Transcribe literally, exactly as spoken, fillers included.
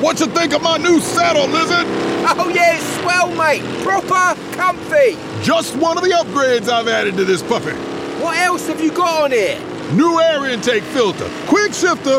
What you think of my new saddle, Lizard? Oh yeah, it's swell, mate. Proper comfy. Just one of the upgrades I've added to this puppy. What else have you got on it? New air intake filter, quick shifter,